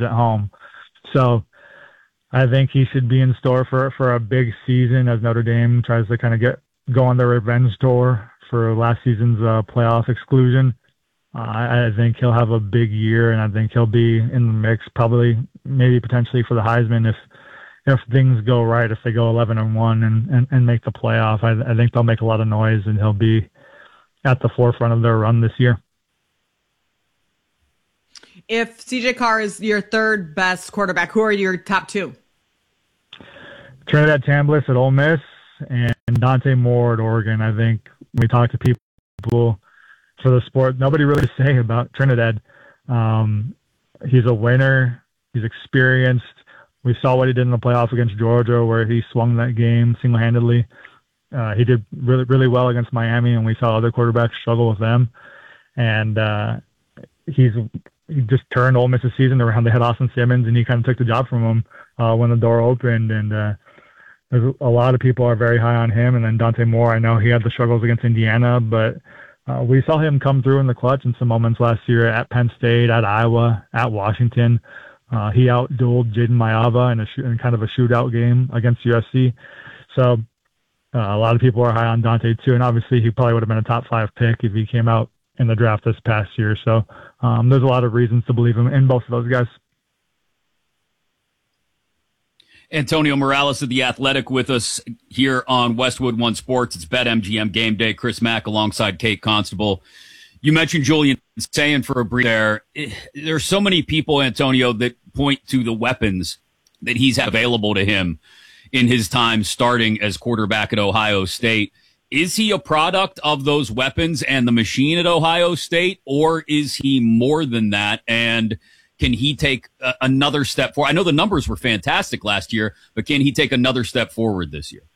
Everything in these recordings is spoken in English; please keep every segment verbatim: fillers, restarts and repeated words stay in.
wins at home. So I think he should be in store for, for a big season as Notre Dame tries to kind of get go on their revenge tour for last season's uh, playoff exclusion. Uh, I, I think he'll have a big year, and I think he'll be in the mix, probably, maybe potentially for the Heisman if if things go right. If they go eleven and one and, and, and make the playoff, I, I think they'll make a lot of noise, and he'll be at the forefront of their run this year. If C J Carr is your third best quarterback, who are your top two? Trinidad Tambliss at Ole Miss and Dante Moore at Oregon. I think when we talk to people for the sport, nobody really say about Trinidad. Um, he's a winner. He's experienced. We saw what he did in the playoffs against Georgia, where he swung that game single-handedly. Uh, he did really, really well against Miami, and we saw other quarterbacks struggle with them. And uh, he's he just turned Ole Miss's season around. They had Austin Simmons, and he kind of took the job from him uh, when the door opened. And uh, there's a lot of people are very high on him. And then Dante Moore, I know he had the struggles against Indiana, but uh, we saw him come through in the clutch in some moments last year at Penn State, at Iowa, at Washington. Uh, he out-dueled Jaden Mayava in, a sh- in kind of a shootout game against U S C. So uh, a lot of people are high on Dante too, and obviously he probably would have been a top five pick if he came out in the draft this past year. So um, there's a lot of reasons to believe him in both of those guys. Antonio Morales of The Athletic with us here on Westwood One Sports. It's BetMGM Game Day. Chris Mack alongside Kate Constable. You mentioned Julian Sayin for a brief there. There's so many people, Antonio, that point to the weapons that he's had available to him in his time starting as quarterback at Ohio State. Is he a product of those weapons and the machine at Ohio State, or is he more than that? And can he take uh, another step forward? I know the numbers were fantastic last year, but can he take another step forward this year?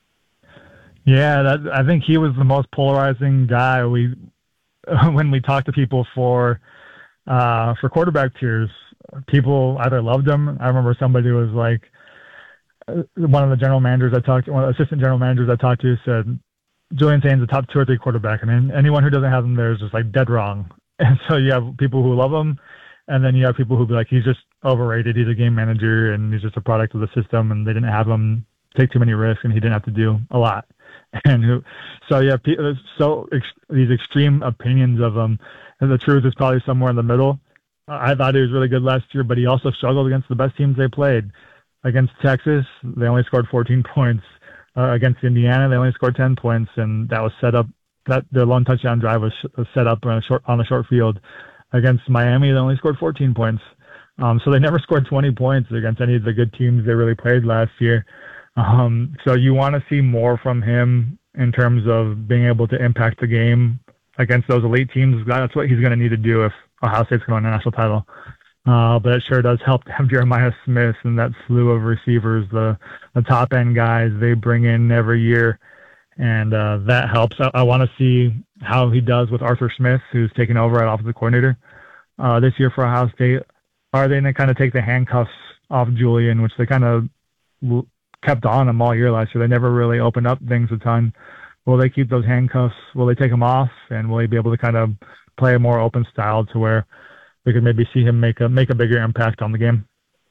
Yeah, that, I think he was the most polarizing guy we when we talked to people for uh, for quarterback tiers. People either loved him. I remember somebody was like, uh, one of the general managers I talked to, one of the assistant general managers I talked to said, Julian Sain's a top two or three quarterback. I mean, anyone who doesn't have him there is just like dead wrong. And so you have people who love him, and then you have people who be like, he's just overrated. He's a game manager, and he's just a product of the system, and they didn't have him take too many risks, and he didn't have to do a lot. And who, so yeah, so ex, these extreme opinions of him, and the truth is probably somewhere in the middle. I thought he was really good last year, but he also struggled against the best teams they played. Against Texas, they only scored fourteen points. Uh, against Indiana, they only scored ten points, and that was set up. That their lone touchdown drive was, was set up on a short on a short field. Against Miami, they only scored fourteen points. Um, so they never scored twenty points against any of the good teams they really played last year. Um, so you want to see more from him in terms of being able to impact the game against those elite teams. That's what he's going to need to do if Ohio State's going to win a national title. Uh, but it sure does help to have Jeremiah Smith and that slew of receivers, the, the top end guys they bring in every year. And uh, that helps. I, I want to see how he does with Arthur Smith, who's taking over at offensive coordinator uh, this year for Ohio State. Are they going to kind of take the handcuffs off Julian, which they kind of l- kept on him all year last year? They never really opened up things a ton. Will they keep those handcuffs? Will they take them off? And will he be able to kind of play a more open style to where we could maybe see him make a make a bigger impact on the game?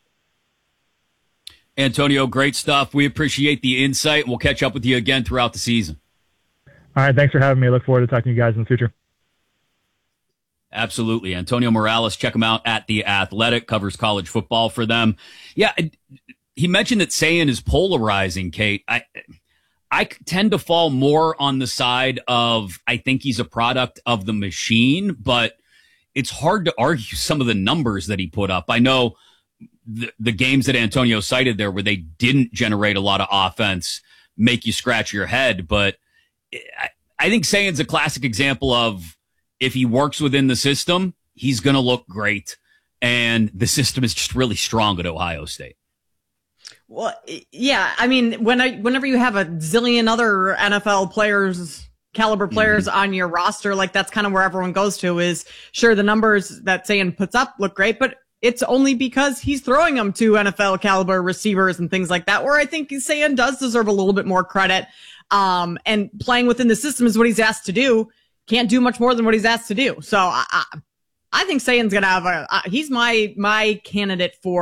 Antonio, great stuff. We appreciate the insight. We'll catch up with you again throughout the season. All right, thanks for having me. I look forward to talking to you guys in the future. Absolutely. Antonio Morales, check him out at The Athletic, covers college football for them. Yeah, he mentioned that Sayin is polarizing, Kate. I I tend to fall more on the side of I think he's a product of the machine, but it's hard to argue some of the numbers that he put up. I know the, the games that Antonio cited there where they didn't generate a lot of offense make you scratch your head, but I, I think Sayin's a classic example of if he works within the system, he's going to look great. And the system is just really strong at Ohio State. Well, yeah. I mean, when I, whenever you have a zillion other N F L players, caliber players mm-hmm. on your roster, like that's kind of where everyone goes to is sure the numbers that Sayin puts up look great, but it's only because he's throwing them to N F L caliber receivers and things like that, where I think Sayin does deserve a little bit more credit. Um, and playing within the system is what he's asked to do. Can't do much more than what he's asked to do. So I, I, I think Sayin's going to have a, uh, he's my, my candidate for